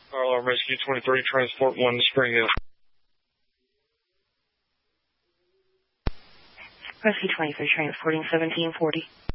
Fire Alarm Rescue 23, transport 1 to Spring Hill. Rescue 23, transporting 1740.